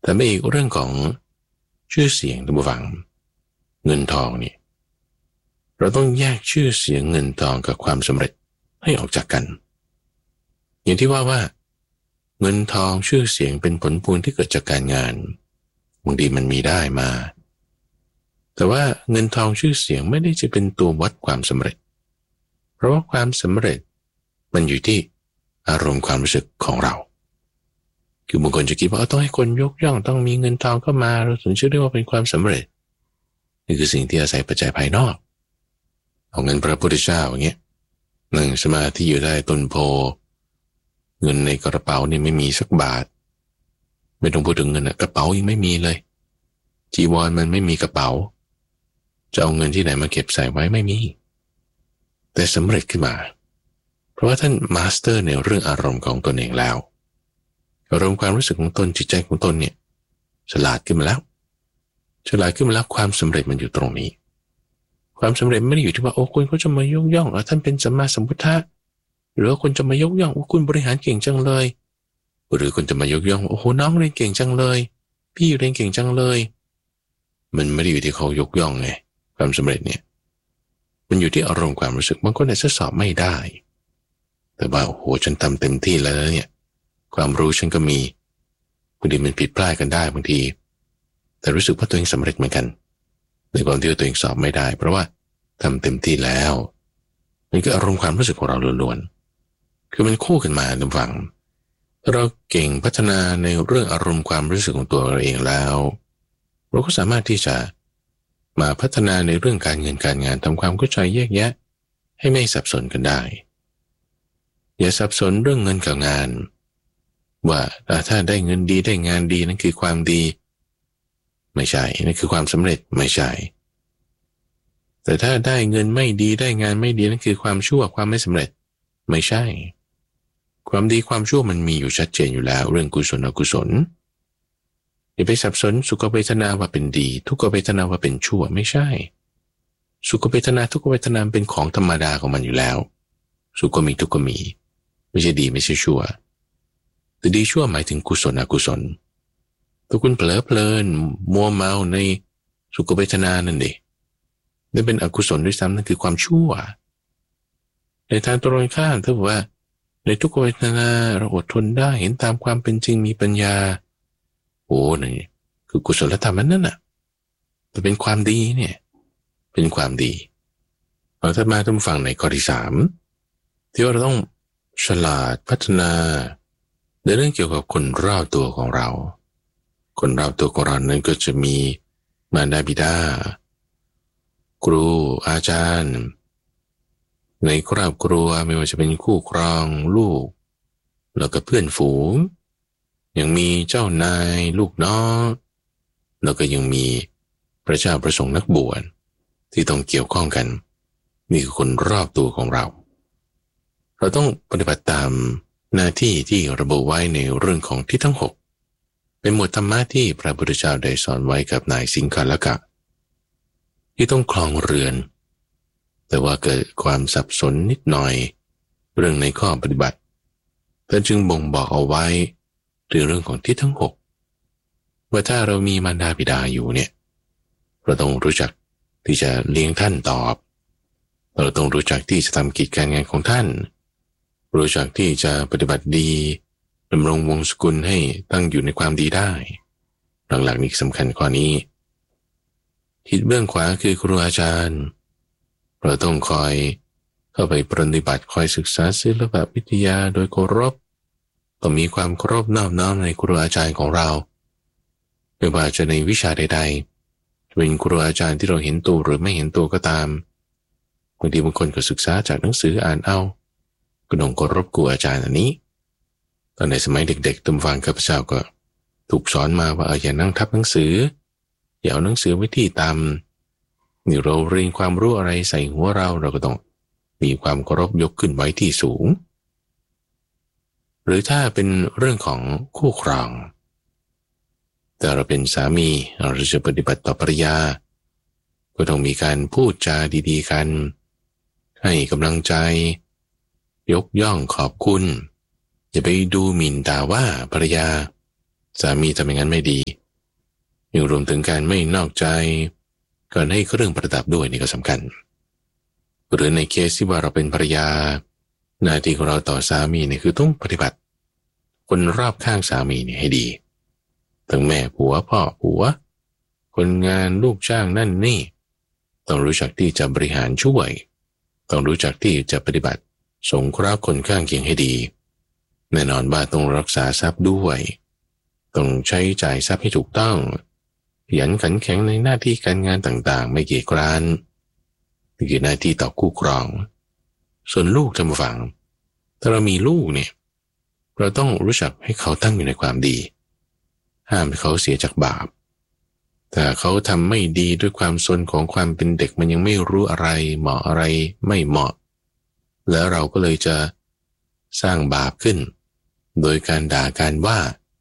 [SPEAKER 1] แต่ไม่อีกเรื่องของชื่อเสียงท่านผู้ฟังเงินทองนี่เราต้องแยกชื่อเสียงเงินทองกับความสำเร็จให้ออกจากกันอย่างที่ว่าเงินทองชื่อเสียงเป็นผลพวงที่เกิดจากการงานบางทีมันมีได้มาแต่ว่าเงินทองชื่อเสียงไม่ได้จะเป็นตัววัดความสำเร็จเพราะว่าความสำเร็จมันอยู่ที่อารมณ์ความรู้สึกของเราคือบางคนจะคิดว่าต้องให้คนยกย่องต้องมีเงินทองเข้ามาเราถึงจะเรียกว่าเป็นความสำเร็จนี่คือสิ่งที่อาศัยปัจจัยภายนอกเอาเงินพระพุทธเจ้าอย่างเงี้ยนั่งสมาธิอยู่ได้ต้นโพเงินในกระเป๋านี่ไม่มีสักบาทไม่ต้องพูดถึงเงินกระเป๋ายังไม่มีเลยจีวรมันไม่มีกระเป๋าจะเอาเงินที่ไหนมาเก็บใส่ไว้ไม่มีแต่สำเร็จขึ้นมาเพราะว่าท่านมาสเตอร์ในเรื่องอารมณ์ของตนเองแล้วอารมณ์ความรู้สึกของตนจิตใจของตนเนี่ยฉลาดขึ้นมาแล้วความสำเร็จมันอยู่ตรงนี้ความสำเร็จไม่ได้อยู่ที่ว่าโอ้คุณเขาจะมายกย่องท่านเป็นสัมมาสัมพุทธะหรือว่าคุณจะมายกย่องว่าคุณบริหารเก่งจังเลยหรือคุณจะมายกย่องโอ้โหน้องเรียนเก่งจังเลยพี่เรียนเก่งจังเลยมันไม่ได้อยู่ที่เขายกย่องไงความสำเร็จเนี่ยมันอยู่ที่อารมณ์ความรู้สึกบางคนอาจจะสอบไม่ได้แต่ว่าโอ้โหฉันทำเต็มที่แล้วเนี่ยความรู้ฉันก็มีบางทีมันผิดพลาดกันได้บางทีแต่รู้สึกว่าตัวเองสำเร็จเหมือนกันในความที่ตัวเองสอบไม่ได้เพราะว่าทำเต็มที่แล้วมันก็อารมณ์ความรู้สึกของเราล้วนๆคือมันคู่กันมาท่านฟังเราเก่งพัฒนาในเรื่องอารมณ์ความรู้สึกของตัวเราเองแล้วเราก็สามารถที่จะมาพัฒนาในเรื่องการเงินการงานทำความเข้าใจแยกแยะให้ไม่สับสนกันได้อย่าสับสนเรื่องเงินกับงานว่าถ้าได้เงินดีได้งานดีนั่นคือความดีไม่ใช่นั่นคือความสำเร็จไม่ใช่แต่ถ้าได้เงินไม่ดีได้งานไม่ดีนั่นคือความชั่วความไม่สำเร็จไม่ใช่ความดีความชั่วมันมีอยู่ชัดเจนอยู่แล้วเรื่องกุศลอกุศลอย่าไปสับสนสุขเวทนาว่าเป็นดีทุกขเวทนาว่าเป็นชั่วไม่ใช่สุขเวทนาทุกขเวทนาเป็นของธรรมดาของมันอยู่แล้วสุขก็มีทุกข์ก็มีไม่ใช่ดีไม่ใช่ชั่วแต่ดีชั่วหมายถึงกุศลอกุศลถ้าคุณเผลอเพลินมัวเมาในสุขเวทนานั่นดินั่นเป็นอกุศลด้วยซ้ำนั่นคือความชั่วในทางตรงข้ามถ้าบอกว่าในทุกขเวทนาเราอดทนได้เห็นตามความเป็นจริงมีปัญญาโอ้นี่คือกุศลธรรมนั่นน่ะแต่เป็นความดีเนี่ยเป็นความดีเราถ้ามาต้องฟังในข้อที่3ที่ว่าเราต้องฉลาดพัฒนาในเรื่องเกี่ยวกับคนรอบตัวของเราคนรอบตัวของเรานั้นก็จะมีมารดาบิดาครูอาจารย์ในครอบครัวไม่ว่าจะเป็นคู่ครองลูกแล้วก็เพื่อนฝูงยังมีเจ้านายลูกน้องแล้วก็ยังมีพระเจ้าประสงค์นักบวชที่ต้องเกี่ยวข้องกันนี่คือคนรอบตัวของเราต้องปฏิบัติตามหน้าที่ที่ระบุไว้ในเรื่องของทิศทั้ง6เป็นหมวดธรรมะที่พระพุทธเจ้าได้สอนไว้กับนายสิงคาลกะที่ต้องครองเรือนแต่ว่าเกิดความสับสนนิดหน่อยเรื่องในข้อปฏิบัติท่านจึงบ่งบอกเอาไว้ถึงเรื่องของทิศทั้ง6ว่าถ้าเรามีมารดาบิดาอยู่เนี่ยเราต้องรู้จักที่จะเลี้ยงท่านตอบเราต้องรู้จักที่จะทำกิจการงานของท่านรู้จักที่จะปฏิบัติดีดำรงวงศกุลให้ตั้งอยู่ในความดีได้หลักๆนี้สำคัญข้อนี้ทิศเบื้องขวาคือครูอาจารย์เราต้องคอยเข้าไปปฏิบัติคอยศึกษาศิลปวิทยาโดยเคารพต้องมีความเคารพนอบน้อมในครูอาจารย์ของเราไม่ว่าจะในวิชาใดๆเป็นครูอาจารย์ที่เราเห็นตัวหรือไม่เห็นตัวก็ตามบางทีบางคนก็ศึกษาจากหนังสืออ่านเอาก็ต้องเคารพครูอาจารย์อันนี้ตอนในสมัยเด็กๆตุ่มฟังข้าพเจ้าก็ถูกสอนมาว่าอย่านั่งทับหนังสืออย่าเอาหนังสือไว้ที่ต่ำนี่เราเรียนความรู้อะไรใส่หัวเราก็ต้องมีความเคารพยกขึ้นไว้ที่สูงหรือถ้าเป็นเรื่องของคู่ครองแต่เราเป็นสามีเราจะปฏิบัติต่อภรรยาก็ต้องมีการพูดจาดีๆกันให้กำลังใจยกย่องขอบคุณอย่าไปดูหมิ่นด่าว่าภรรยาสามีทำอย่างนั้นไม่ดียังรวมถึงการไม่นอกใจการให้เครื่องประดับด้วยนี่ก็สำคัญหรือในเคสที่ว่าเราเป็นภรรยาหน้าที่ของเราต่อสามีเนี่ยคือต้องปฏิบัติคนรอบข้างสามีเนี่ยให้ดีทั้งแม่ผัวพ่อผัวคนงานลูกจ้างนั่นนี่ต้องรู้จักที่จะบริหารช่วยต้องรู้จักที่จะปฏิบัติสงเคราะห์คนข้างเคียงให้ดีแน่นอนว่าต้องรักษาทรัพย์ด้วยต้องใช้จ่ายทรัพย์ให้ถูกต้องขยันขันแข็งในหน้าที่การงานต่างๆไม่เกียจคร้านนี่คือหน้าที่ต่อคู่ครองส่วนลูกท่านผู้ฟังถ้าเรามีลูกเนี่ยเราต้องรู้จักให้เขาตั้งอยู่ในความดีห้ามให้เขาเสียจากบาปแต่เขาทำไม่ดีด้วยความซนของความเป็นเด็กมันยังไม่รู้อะไรเหมาะอะไรไม่เหมาะแล้วเราก็เลยจะสร้างบาปขึ้นโดยการด่าการว่า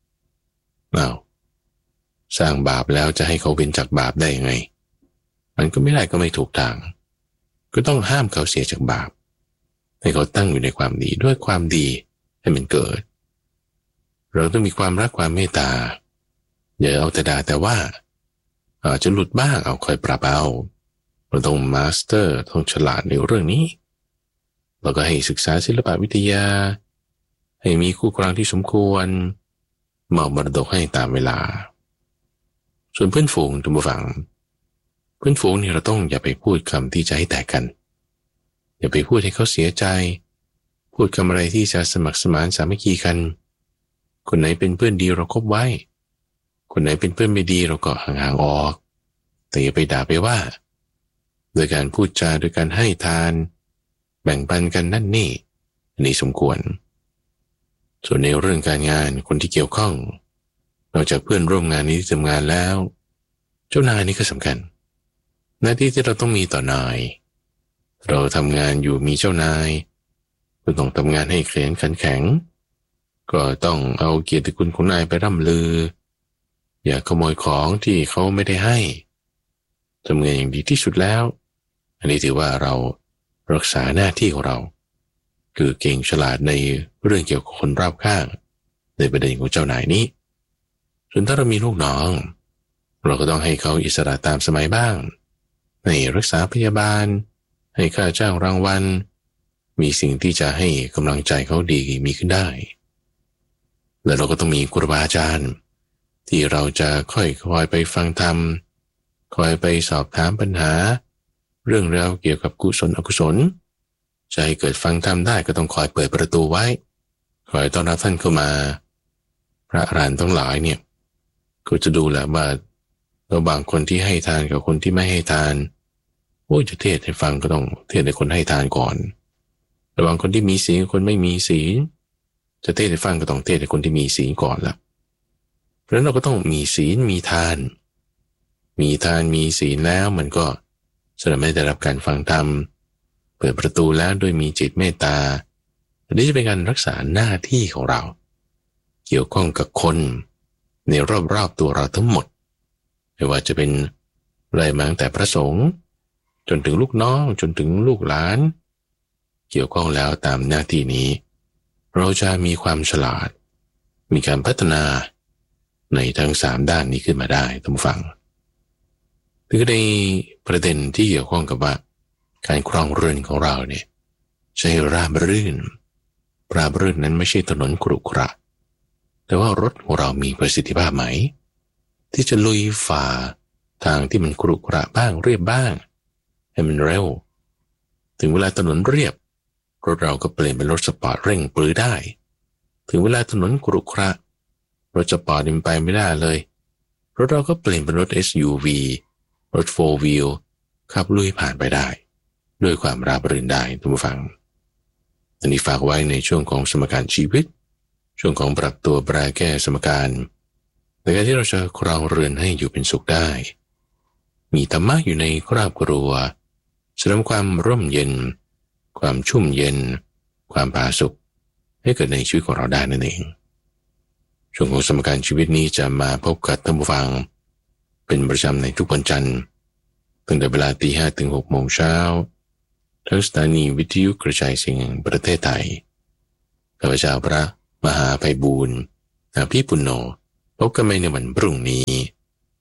[SPEAKER 1] สร้างบาปแล้วจะให้เขาเว้นจากบาปได้ยังไงมันก็ไม่ได้ก็ไม่ถูกทางก็ต้องห้ามเขาเสียจากบาปให้เขาตั้งอยู่ในความดีด้วยความดีให้มันเกิดเราต้องมีความรักความเมตตาอย่าเอาแต่ด่าแต่ว่าอาจจะหลุดบ้างเอาคอยปรับเอาเราต้องมาสเตอร์ต้องฉลาดในเรื่องนี้แล้วก็ให้ศึกษาศิลปวิทยาให้มีคู่ครองที่สมควรมอบมรดกให้ตามเวลาส่วนเพื่อนฝูงท่านผู้ฟังเพื่อนฝูงนี่เราต้องอย่าไปพูดคำที่จะให้แตกกันอย่าไปพูดให้เขาเสียใจพูดคำอะไรที่จะสมัครสมานสามัคคีกันคนไหนเป็นเพื่อนดีเราคบไว้คนไหนเป็นเพื่อนไม่ดีเราก็ห่างๆออกแต่อย่าไปด่าไปว่าโดยการพูดจาโดยการให้ทานแบ่งปันกันนั่นนี่อันนี้สมควรส่วนในเรื่องการงานคนที่เกี่ยวข้องนอกจากเพื่อนร่วมงานนี้ที่ทำงานแล้วเจ้านายนี่ก็สำคัญหน้าที่ที่เราต้องมีต่อนายเราทำงานอยู่มีเจ้านายก็ต้องทำงานให้ขยันขันแข็งก็ต้องเอาเกียรติคุณของนายไปร่ำลืออย่าขโมยของที่เขาไม่ได้ให้ทำงานอย่างดีที่สุดแล้วอันนี้ถือว่าเรารักษาหน้าที่ของเราคือเก่งฉลาดในเรื่องเกี่ยวกับคนรอบข้างในประเด็นของเจ้านายนี้ส่วนถ้าเรามีลูกน้องเราก็ต้องให้เขาอิสระตามสมัยบ้างให้รักษาพยาบาลให้ค่าจ้างรางวัลมีสิ่งที่จะให้กำลังใจเขาดีมีขึ้นได้และเราก็ต้องมีครูบาอาจารย์ที่เราจะคอยไปฟังธรรมคอยไปสอบถามปัญหาเรื่องราวเกี่ยวกับกุศลอกุศลจะให้เกิดฟังธรรมได้ก็ต้องคอยเปิดประตูไว้คอยต้อนรับท่านเข้ามาพระอรหันต์ทั้งหลายเนี่ยก็จะดูแลว่าระหว่างคนที่ให้ทานกับคนที่ไม่ให้ทานจะเทศให้ฟังก็ต้องเทศให้คนให้ทานก่อนระหว่างคนที่มีศีลกับคนไม่มีศีลจะเทศให้ฟังก็ต้องเทศให้คนที่มีศีลก่อนละเพราะฉะนั้นเราก็ต้องมีศีลมีทานมีศีลแล้วมันก็แสดงไม่ได้รับการฟังธรรมเปิดประตูแล้วด้วยมีจิตเมตตาอันนี้จะเป็นการรักษาหน้าที่ของเราเกี่ยวข้องกับคนในรอบๆตัวเราทั้งหมดไม่ว่าจะเป็นไล่มาตั้งแต่พระสงฆ์จนถึงลูกน้องจนถึงลูกหลานเกี่ยวข้องแล้วตามหน้าที่นี้เราจะมีความฉลาดมีการพัฒนาในทั้ง3ด้านนี้ขึ้นมาได้ท่านผู้ฟังคือในประเด็นที่เกี่ยวข้องกับว่าการครองเรือนของเราเนี่ยใช้ราบรื่นนั้นไม่ใช่ถนนกรุขระแต่ว่ารถของเรามีประสิทธิภาพไหมที่จะลุยฝ่าทางที่มันกรุขระบ้างเรียบบ้างให้มันเร็วถึงเวลาถนนเรียบรถเราก็เปลี่ยนเป็นรถสปอร์ตเร่งปรือได้ถึงเวลาถนนกรุขระรถสปอร์ตมันไปไม่ได้เลยรถเราก็เปลี่ยนเป็นรถ SUV รถ 4 wheel ขับลุยผ่านไปได้ด้วยความราบรื่นได้ท่านผู้ฟังอันนี้ฝากไว้ในช่วงของสมการชีวิตช่วงของปรับตัวแปรแก้สมการในการที่เราจะครองเรือนให้อยู่เป็นสุขได้มีธรรมะอยู่ในครอบครัวเสริมความร่มเย็นความชุ่มเย็นความผาสุกให้เกิดในชีวิตของเราได้นั่นเองช่วงของสมการชีวิตนี้จะมาพบกับท่านผู้ฟังเป็นประจำในทุกวันจันทร์ตั้งแต่เวลา 5:00 ถึง 6:00 น.ทั้งสถานีวิทยุกระจายเสียงแห่งประเทศไทยข้าพเจ้าพระมหาไพบูลย์อภิปุณโญพบกันใหม่ในวันพรุ่งนี้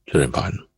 [SPEAKER 1] เจริญพร